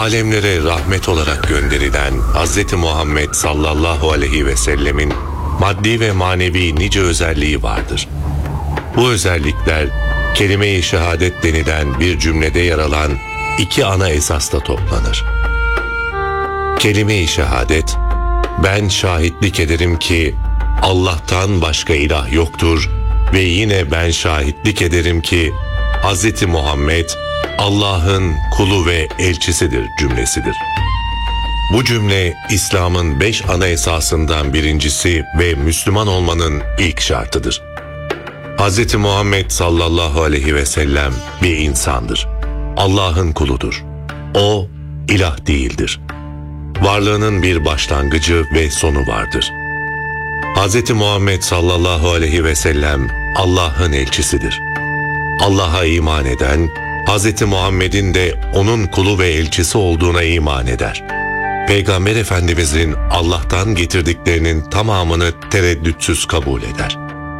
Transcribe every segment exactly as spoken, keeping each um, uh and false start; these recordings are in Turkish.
alemlere rahmet olarak gönderilen Hz. Muhammed sallallahu aleyhi ve sellemin maddi ve manevi nice özelliği vardır. Bu özellikler kelime-i şehadet denilen bir cümlede yer alan iki ana esasta toplanır. Kelime-i şehadet, ben şahitlik ederim ki Allah'tan başka ilah yoktur ve yine ben şahitlik ederim ki Hz. Muhammed Allah'ın kulu ve elçisidir cümlesidir. Bu cümle İslam'ın beş ana esasından birincisi ve Müslüman olmanın ilk şartıdır. Hz. Muhammed sallallahu aleyhi ve sellem bir insandır. Allah'ın kuludur. O ilah değildir. Varlığının bir başlangıcı ve sonu vardır. Hz. Muhammed sallallahu aleyhi ve sellem Allah'ın elçisidir. Allah'a iman eden, Hz. Muhammed'in de onun kulu ve elçisi olduğuna iman eder. Peygamber Efendimizin Allah'tan getirdiklerinin tamamını tereddütsüz kabul eder.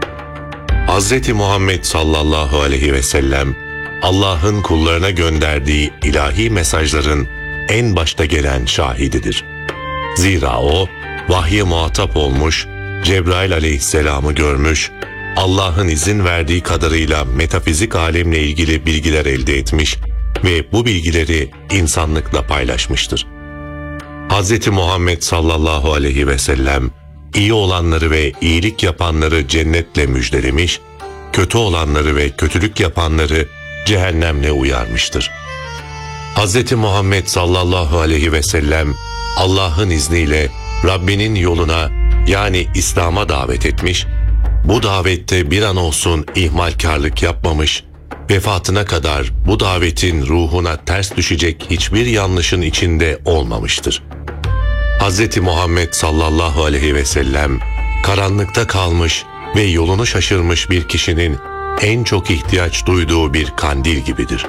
Hz. Muhammed sallallahu aleyhi ve sellem, Allah'ın kullarına gönderdiği ilahi mesajların en başta gelen şahididir. Zira o, vahye muhatap olmuş, Cebrail aleyhisselamı görmüş, Allah'ın izin verdiği kadarıyla metafizik alemle ilgili bilgiler elde etmiş ve bu bilgileri insanlıkla paylaşmıştır. Hz. Muhammed sallallahu aleyhi ve sellem, iyi olanları ve iyilik yapanları cennetle müjdelemiş, kötü olanları ve kötülük yapanları cehennemle uyarmıştır. Hz. Muhammed sallallahu aleyhi ve sellem, Allah'ın izniyle Rabbinin yoluna yani İslam'a davet etmiş, bu davette bir an olsun ihmalkarlık yapmamış, vefatına kadar bu davetin ruhuna ters düşecek hiçbir yanlışın içinde olmamıştır. Hz. Muhammed sallallahu aleyhi ve sellem, karanlıkta kalmış ve yolunu şaşırmış bir kişinin en çok ihtiyaç duyduğu bir kandil gibidir.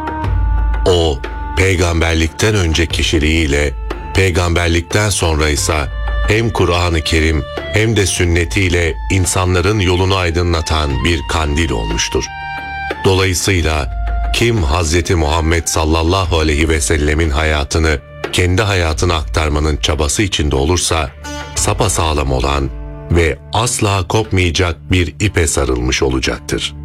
O, peygamberlikten önce kişiliğiyle, peygamberlikten sonra ise hem Kur'an-ı Kerim hem de sünnetiyle insanların yolunu aydınlatan bir kandil olmuştur. Dolayısıyla kim Hz. Muhammed sallallahu aleyhi ve sellemin hayatını kendi hayatına aktarmanın çabası içinde olursa, sapasağlam olan ve asla kopmayacak bir ipe sarılmış olacaktır.